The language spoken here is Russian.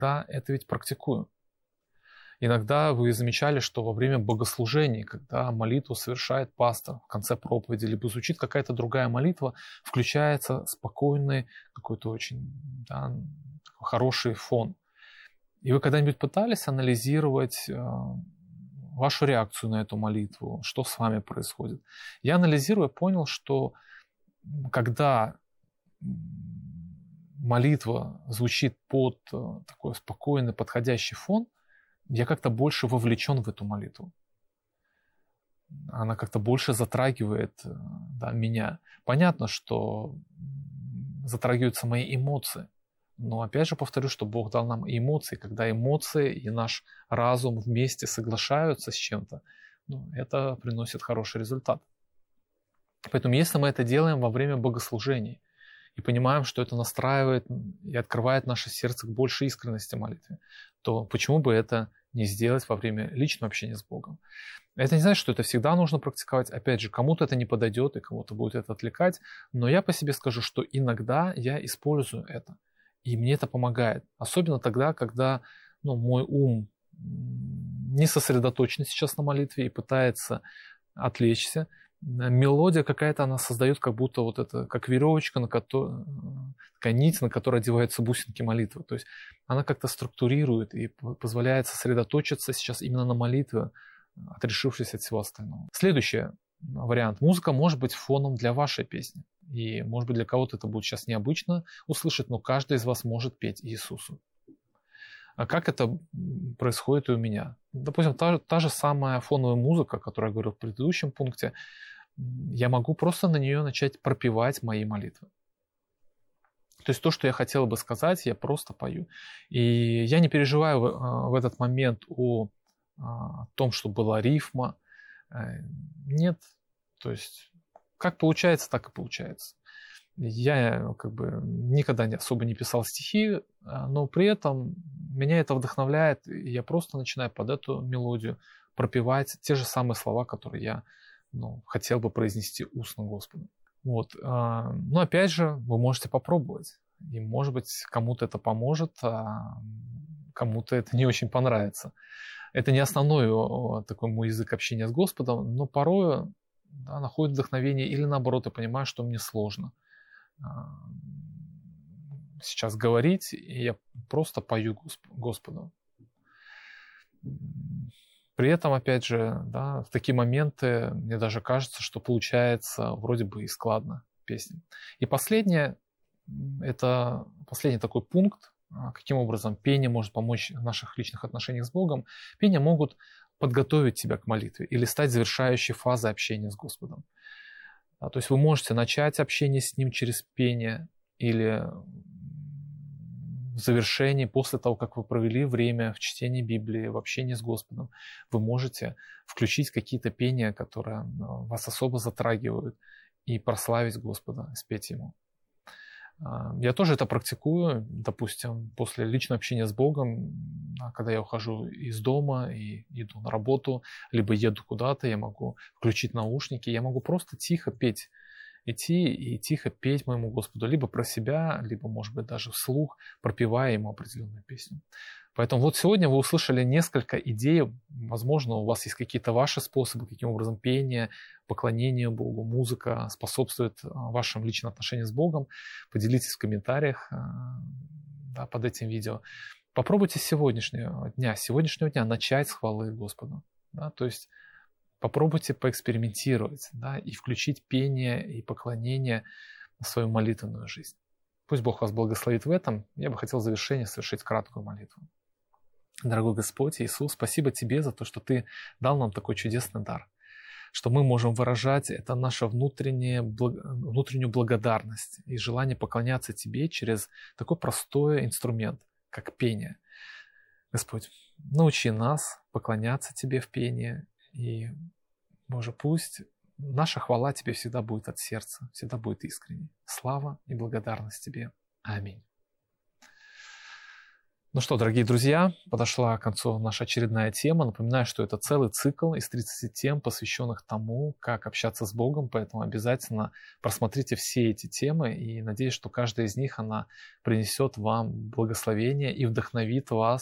иногда это ведь практикую. Иногда вы замечали, что во время богослужений, когда молитву совершает пастор в конце проповеди, либо звучит какая-то другая молитва, включается спокойный, какой-то очень хороший фон. И вы когда-нибудь пытались анализировать вашу реакцию на эту молитву, что с вами происходит? Я, анализируя, понял, что когда молитва звучит под такой спокойный, подходящий фон, я как-то больше вовлечен в эту молитву. Она как-то больше затрагивает меня. Понятно, что затрагиваются мои эмоции. Но опять же повторю, что Бог дал нам и эмоции. Когда эмоции и наш разум вместе соглашаются с чем-то, это приносит хороший результат. Поэтому если мы это делаем во время богослужений и понимаем, что это настраивает и открывает наше сердце к большей искренности молитвы, то почему бы это не сделать во время личного общения с Богом? Это не значит, что это всегда нужно практиковать. Опять же, кому-то это не подойдет, и кому-то будет это отвлекать. Но я по себе скажу, что иногда я использую это. И мне это помогает. Особенно тогда, когда мой ум не сосредоточен сейчас на молитве и пытается отвлечься. Мелодия какая-то, она создает как будто как веревочка, такая нить, на которой одеваются бусинки молитвы. То есть она как-то структурирует и позволяет сосредоточиться сейчас именно на молитве, отрешившись от всего остального. Следующий вариант. Музыка может быть фоном для вашей песни. И, может быть, для кого-то это будет сейчас необычно услышать, но каждый из вас может петь Иисусу. А как это происходит и у меня? Допустим, та же самая фоновая музыка, о которой я говорил в предыдущем пункте, я могу просто на нее начать пропевать мои молитвы. То есть то, что я хотел бы сказать, я просто пою. И я не переживаю в этот момент о том, что была рифма. Нет. То есть как получается, так и получается. Я никогда особо не писал стихи, но при этом меня это вдохновляет, и я просто начинаю под эту мелодию пропевать те же самые слова, которые я хотел бы произнести устно Господу. Но опять же, вы можете попробовать. И, может быть, кому-то это поможет, а кому-то это не очень понравится. Это не основной такой мой язык общения с Господом, но порой находит вдохновение или наоборот, я понимаю, что мне сложно сейчас говорить, и я просто пою Господу. При этом, опять же, в такие моменты мне даже кажется, что получается вроде бы и складно песня. И последний такой пункт, каким образом пение может помочь в наших личных отношениях с Богом. Пение могут подготовить тебя к молитве или стать завершающей фазой общения с Господом. То есть вы можете начать общение с Ним через пение или в завершении, после того, как вы провели время в чтении Библии, в общении с Господом, вы можете включить какие-то пения, которые вас особо затрагивают, и прославить Господа, спеть Ему. Я тоже это практикую, допустим, после личного общения с Богом, когда я ухожу из дома и иду на работу, либо еду куда-то, я могу включить наушники, я могу просто тихо петь, идти и тихо петь моему Господу, либо про себя, либо, может быть, даже вслух, пропевая Ему определенную песню. Поэтому сегодня вы услышали несколько идей, возможно, у вас есть какие-то ваши способы, каким образом пение, поклонение Богу, музыка способствует вашим личным отношениям с Богом. Поделитесь в комментариях под этим видео. Попробуйте с сегодняшнего дня начать с хвалы Господу. То есть попробуйте поэкспериментировать и включить пение и поклонение в свою молитвенную жизнь. Пусть Бог вас благословит в этом. Я бы хотел в завершение совершить краткую молитву. Дорогой Господь Иисус, спасибо Тебе за то, что Ты дал нам такой чудесный дар, что мы можем выражать это нашу внутреннюю благодарность и желание поклоняться Тебе через такой простой инструмент, как пение. Господь, научи нас поклоняться Тебе в пении, и, Боже, пусть наша хвала Тебе всегда будет от сердца, всегда будет искренней. Слава и благодарность Тебе. Аминь. Ну что, дорогие друзья, подошла к концу наша очередная тема. Напоминаю, что это целый цикл из 30 тем, посвященных тому, как общаться с Богом, поэтому обязательно просмотрите все эти темы и надеюсь, что каждая из них, она принесет вам благословение и вдохновит вас